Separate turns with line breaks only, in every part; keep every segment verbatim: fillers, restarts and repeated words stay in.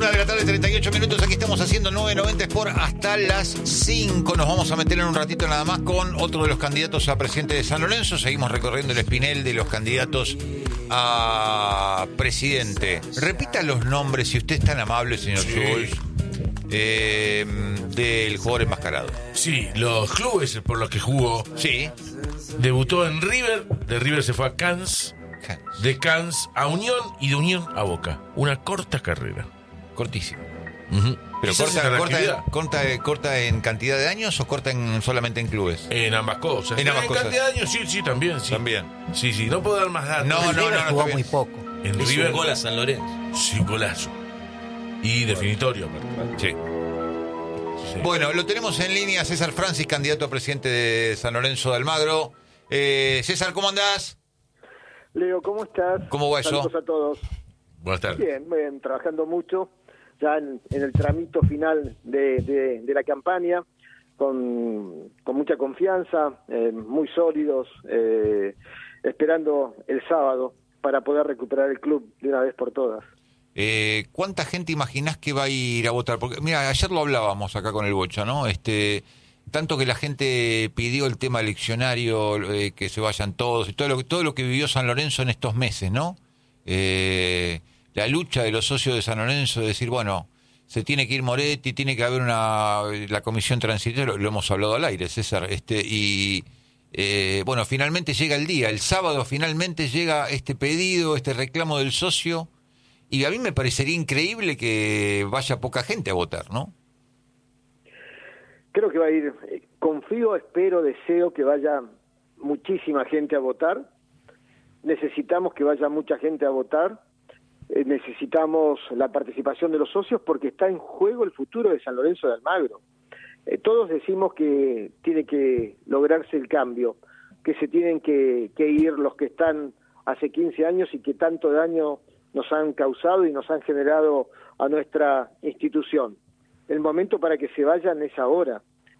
Una de la tarde, treinta y ocho minutos. Aquí estamos haciendo nueve noventa por hasta las cinco. Nos vamos a meter en un ratito nada más con otro de los candidatos a presidente de San Lorenzo. Seguimos recorriendo el espinel de los candidatos a presidente. Repita los nombres, si usted es tan amable, señor
Sí.
Jules, eh, del jugador enmascarado.
Sí, los clubes por los que jugó.
Sí.
Debutó en River, de River se fue a Cannes, de Cannes a Unión y de Unión a Boca. Una corta carrera.
Cortísimo.
Uh-huh.
Pero
Quizás
corta,
esa es la
corta,
actividad.
corta, corta en cantidad de años o corta en, solamente en clubes.
En ambas cosas.
En ambas cosas.
cantidad de años, sí, sí, también. Sí.
También.
Sí, sí, no puedo dar más datos.
No, no, no, no,
jugó
está
muy
bien.
poco.
En
Es
River,
un gol a San Lorenzo.
sí, golazo. Y definitorio, aparte.
Sí.
Sí.
Bueno, lo tenemos en línea César Francis, candidato a presidente de San Lorenzo de Almagro. Eh, César, ¿cómo andás?
Leo, ¿cómo estás?
¿Cómo va eso?
Saludos a todos.
Buenas tardes.
Bien, bien, trabajando mucho, ya en, en el tramito final de, de, de la campaña, con, con mucha confianza, eh, muy sólidos, eh, esperando el sábado para poder recuperar el club de una vez por todas.
Eh, ¿Cuánta gente imaginás que va a ir a votar? Porque, mira, ayer lo hablábamos acá con el Bocha, ¿no? Este, tanto que la gente pidió el tema eleccionario, eh, que se vayan todos, y todo lo, todo lo que vivió San Lorenzo en estos meses, ¿no? Eh, la lucha de los socios de San Lorenzo, de decir, bueno, se tiene que ir Moretti, tiene que haber una la comisión transitoria, lo, lo hemos hablado al aire, César, este, y eh, bueno, finalmente llega el día, el sábado finalmente llega este pedido, este reclamo del socio. Y a mí me parecería increíble que vaya poca gente a votar, ¿no?
Creo que va a ir, eh, confío, espero, deseo que vaya muchísima gente a votar. Necesitamos que vaya mucha gente a votar. Eh, necesitamos la participación de los socios porque está en juego el futuro de San Lorenzo de Almagro. Eh, todos decimos que tiene que lograrse el cambio, que se tienen que, que ir los que están hace quince años y que tanto daño nos han causado y nos han generado a nuestra institución. El momento para que se vayan es ahora,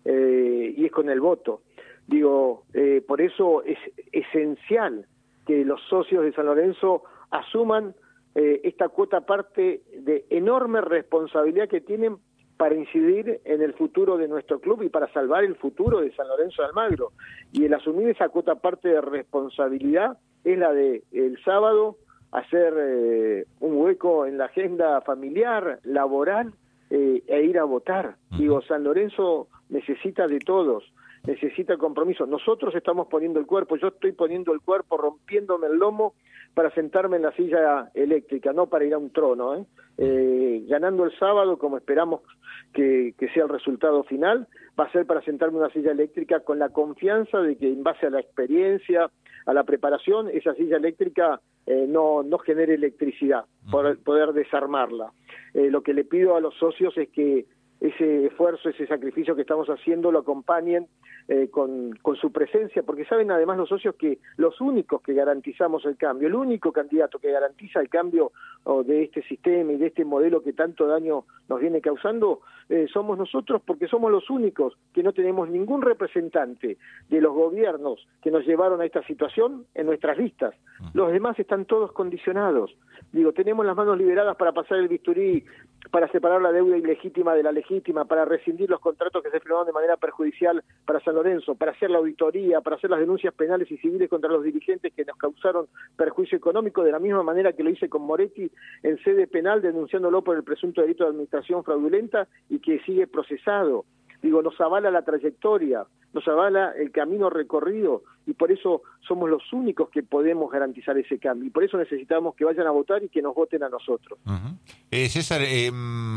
eh, y es con el voto. Digo, eh, por eso es esencial que los socios de San Lorenzo asuman eh, esta cuota parte de enorme responsabilidad que tienen para incidir en el futuro de nuestro club y para salvar el futuro de San Lorenzo de Almagro. Y el asumir esa cuota parte de responsabilidad es la de el sábado hacer eh, un hueco en la agenda familiar, laboral, eh, e ir a votar. Uh-huh. Digo, San Lorenzo necesita de todos, necesita compromiso. Nosotros estamos poniendo el cuerpo, yo estoy poniendo el cuerpo, rompiéndome el lomo para sentarme en la silla eléctrica, no para ir a un trono, ¿eh? Eh, ganando el sábado, como esperamos que, que sea el resultado final, va a ser para sentarme en una silla eléctrica con la confianza de que en base a la experiencia, a la preparación, esa silla eléctrica eh, no, no genere electricidad, por poder desarmarla. Eh, lo que le pido a los socios es que ese esfuerzo, ese sacrificio que estamos haciendo lo acompañen eh, con, con su presencia, porque saben además los socios que los únicos que garantizamos el cambio, el único candidato que garantiza el cambio oh, de este sistema y de este modelo que tanto daño nos viene causando, eh, somos nosotros, porque somos los únicos que no tenemos ningún representante de los gobiernos que nos llevaron a esta situación en nuestras listas. Los demás están todos condicionados. Digo, tenemos las manos liberadas para pasar el bisturí, para separar la deuda ilegítima de la legítima, para rescindir los contratos que se firmaron de manera perjudicial para San Lorenzo, para hacer la auditoría, para hacer las denuncias penales y civiles contra los dirigentes que nos causaron perjuicio económico, de la misma manera que lo hice con Moretti en sede penal, denunciándolo por el presunto delito de administración fraudulenta y que sigue procesado. Digo, nos avala la trayectoria, nos avala el camino recorrido y por eso somos los únicos que podemos garantizar ese cambio y por eso necesitamos que vayan a votar y que nos voten a nosotros.
Uh-huh. eh, César, eh,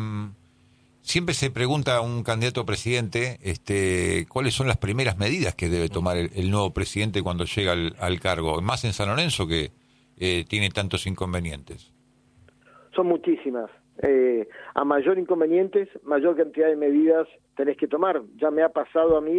siempre se pregunta a un candidato a presidente este, cuáles son las primeras medidas que debe tomar el, el nuevo presidente cuando llega al, al cargo, más en San Lorenzo que eh, tiene tantos inconvenientes.
Son muchísimas. Eh, a mayor inconvenientes, mayor cantidad de medidas tenés que tomar. Ya me ha pasado a mí